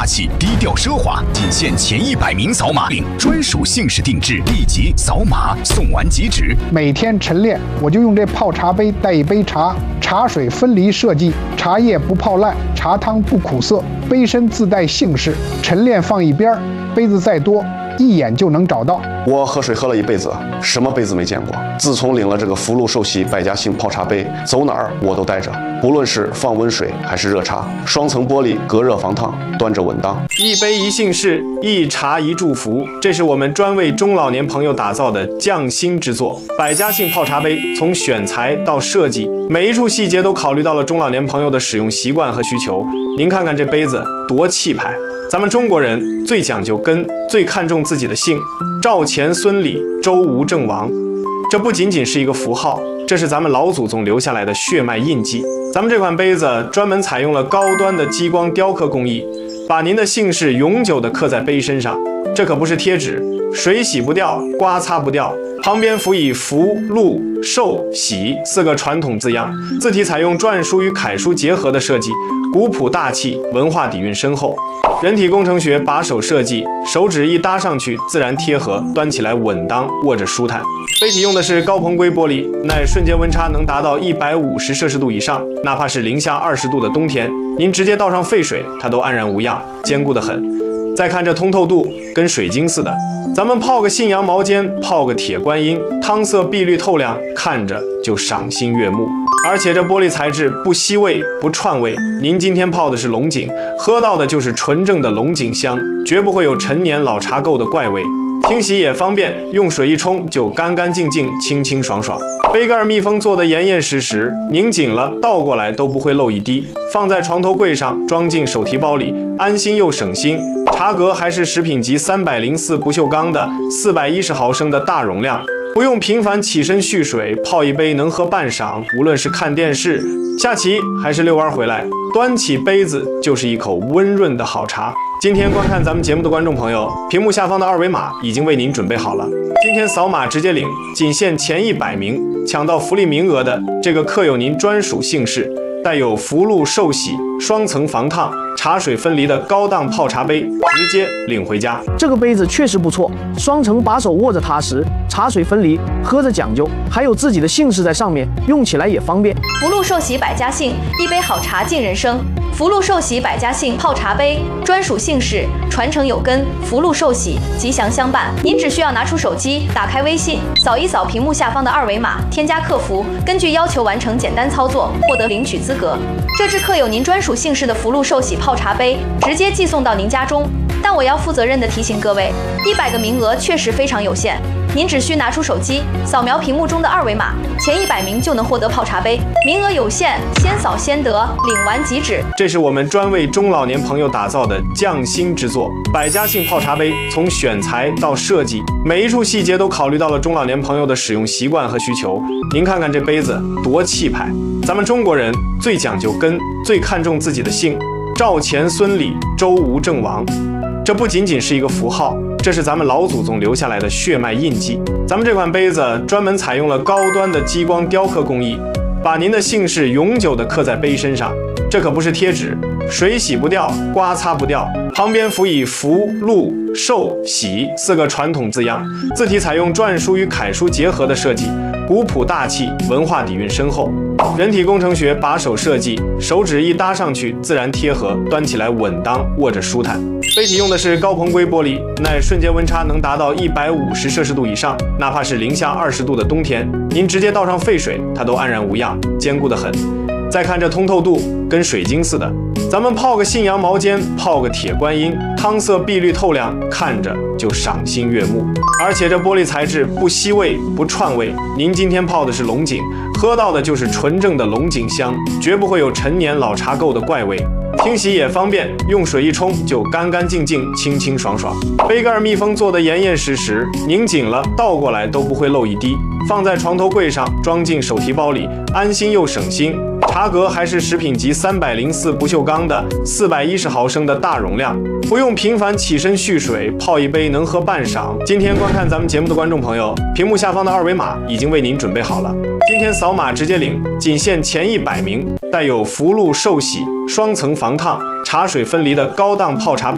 气，低调奢华，仅限前100名扫码领专属姓氏定制，立即扫码送完即止。 每天晨练，我就用这泡茶杯带一杯茶，茶水分离设计，茶叶不泡烂，茶汤不苦涩，杯身自带姓氏，晨练放一边，杯子再多，一眼就能找到。 我喝水喝了一辈子，什么杯子没见过？自从领了这个福禄寿喜百家姓泡茶杯，走哪儿我都带着，不论是放温水还是热茶，双层玻璃隔热防烫，端着稳当。 一杯一姓氏，一茶一祝福，这是我们专为中老年朋友打造的匠心之作。百家姓泡茶杯从选材到设计，每一处细节都考虑到了中老年朋友的使用习惯和需求。您看看这杯子多气派！咱们中国人最讲究根，最看重自己的姓，赵钱孙李周吴郑王。这不仅仅是一个符号，这是咱们老祖宗留下来的血脉印记。咱们这款杯子专门采用了高端的激光雕刻工艺，把您的姓氏永久地刻在杯身上。这可不是贴纸，水洗不掉，刮擦不掉。旁边辅以福、禄、寿、喜4个传统字样，字体采用篆书与楷书结合的设计，古朴大气，文化底蕴深厚。人体工程学把手设计，手指一搭上去自然贴合，端起来稳当，握着舒坦。杯体用的是高硼硅玻璃，耐瞬间温差能达到150摄氏度以上，哪怕是零下20度的冬天，您直接倒上沸水，它都安然无恙，坚固得很。再看这通透度，跟水晶似的。咱们泡个信阳毛尖，泡个铁观音，汤色碧绿透亮，看着就赏心悦目。而且这玻璃材质不吸味不串味，您今天泡的是龙井，喝到的就是纯正的龙井香，绝不会有陈年老茶垢的怪味。清洗也方便，用水一冲就干干净净、清清爽爽。杯盖密封做得严严实实，拧紧了倒过来都不会漏一滴。放在床头柜上，装进手提包里，安心又省心。茶格还是食品级304不锈钢的410毫升的大容量，不用频繁起身蓄水，泡一杯能喝半晌。无论是看电视、下棋还是遛弯回来，端起杯子就是一口温润的好茶。今天观看咱们节目的观众朋友，屏幕下方的2维码已经为您准备好了，今天扫码直接领，仅限前100名抢到福利名额的这个刻有您专属姓氏，带有福禄寿喜、双层防烫、茶水分离的高档泡茶杯，直接领回家。 这个杯子确实不错，双层把手握着踏实，茶水分离，喝着讲究，还有自己的姓氏在上面，用起来也方便。 福禄寿喜百家姓，一杯好茶敬人生。福禄寿喜百家姓泡茶杯，专属姓氏，传承有根，福禄寿喜，吉祥相伴。您只需要拿出手机，打开微信，扫一扫屏幕下方的2维码，添加客服，根据要求完成简单操作，获得领取资格。这支刻有您专属姓氏的福禄寿喜泡茶杯，直接寄送到您家中。但我要负责任地提醒各位，100个名额确实非常有限，您只需拿出手机，扫描屏幕中的2维码，前100名就能获得泡茶杯，名额有限，先扫先得，领完即止。 这是我们专为中老年朋友打造的匠心之作，百家姓泡茶杯从选材到设计，每一处细节都考虑到了中老年朋友的使用习惯和需求。您看看这杯子多气派！咱们中国人最讲究根，最看重自己的姓，赵钱孙李周吴郑王。这不仅仅是一个符号，这是咱们老祖宗留下来的血脉印记。咱们这款杯子专门采用了高端的激光雕刻工艺，把您的姓氏永久地刻在杯身上。这可不是贴纸，水洗不掉，刮擦不掉。旁边辅以福、禄、寿、喜4个传统字样，字体采用篆书与楷书结合的设计，古朴大气，文化底蕴深厚。人体工程学把手设计，手指一搭上去自然贴合，端起来稳当，握着舒坦。杯体用的是高硼硅玻璃，耐瞬间温差能达到150摄氏度以上，哪怕是零下20度的冬天，您直接倒上沸水，它都安然无恙，坚固得很。再看这通透度，跟水晶似的。咱们泡个信阳毛尖，泡个铁观音，汤色碧绿透亮，看着就赏心悦目。而且这玻璃材质不吸味不串味，您今天泡的是龙井，喝到的就是纯正的龙井香，绝不会有陈年老茶垢的怪味。清洗也方便，用水一冲就干干净净、清清爽爽。杯盖密封做得严严实实，拧紧了倒过来都不会漏一滴。放在床头柜上，装进手提包里，安心又省心。茶格还是食品级304不锈钢的410毫升的大容量，不用频繁起身蓄水，泡一杯能喝半晌。今天观看咱们节目的观众朋友，屏幕下方的2维码已经为您准备好了，今天扫码直接领，仅限前100名，带有福禄寿喜、双层防烫、茶水分离的高档泡茶杯。